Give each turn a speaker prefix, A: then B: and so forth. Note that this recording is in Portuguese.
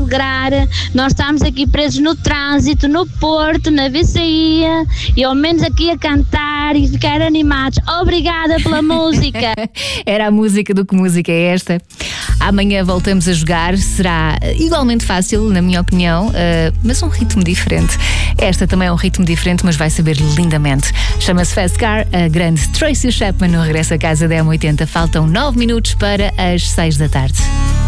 A: alegrar. Nós estamos aqui presos no trânsito, no Porto, na VCIA, e ao menos aqui a cantar e ficar animados. Obrigada pela música.
B: Era a música do que música é esta. Amanhã voltamos a jogar, será igualmente fácil, na minha opinião, mas um ritmo diferente. Esta também é um ritmo diferente, mas vai saber lindamente. Chama-se Fast Car, a grande Tracy Chapman no regresso a casa da M80. Faltam 9 minutos para as 6 da tarde.